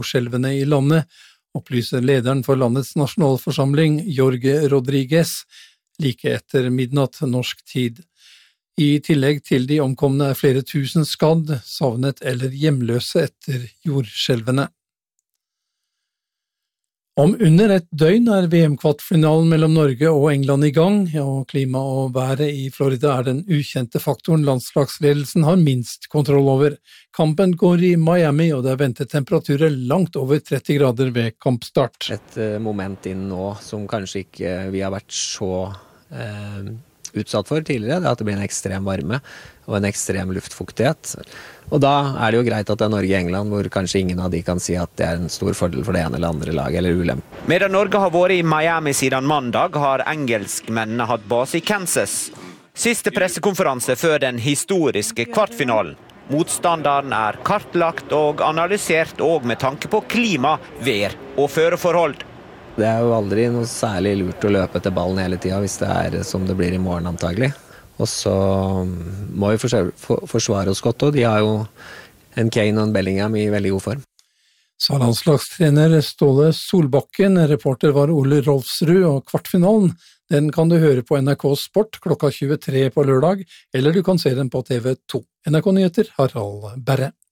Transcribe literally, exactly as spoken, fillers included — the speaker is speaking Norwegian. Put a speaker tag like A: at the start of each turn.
A: jordskjelvene i landet, opplyser lederen for landets nasjonalforsamling, Jorge Rodriguez, like etter midnatt norsk tid. I tillegg til de omkomne er flere tusen skadd, savnet eller hjemløse etter jordskjelvene. Om under et døgn er V M-kvartfinalen mellom Norge og England i gang, og klima og været i Florida er den ukjente faktoren landslagsledelsen har minst kontroll over. Kampen går i Miami, og det er ventet temperaturer langt over tretti grader ved kampstart.
B: Et moment inn nå som kanskje ikke vi har vært så eh, utsatt for tidligere, det er at det blir en ekstrem varme og en ekstrem luftfuktighet. Og da er det jo greit at det er Norge og England, hvor kanskje ingen av de kan si at det er en stor fordel for det ene eller andre laget, eller ulempe.
C: Medan Norge har vært i Miami siden mandag, har engelskmennene hatt base i Kansas. Siste pressekonferanse før den historiske kvartfinalen. Motstanderen er kartlagt og analysert, og med tanke på klima, vær og føreforhold.
B: Det er jo aldri noe særlig lurt å løpe etter ballen hele tiden, hvis det er som det blir i morgen antagelig. Og så må vi forsvare oss godt, og de har jo en Kane og en Bellingham i veldig god form.
A: Sa landslagstrener Ståle Solbakken, reporter var Ole Rolfsrud, og kvartfinalen, den kan du høre på N R K Sport klokka tjuetre på lørdag, eller du kan se den på T V to. N R K Nyheter, Harald Berre.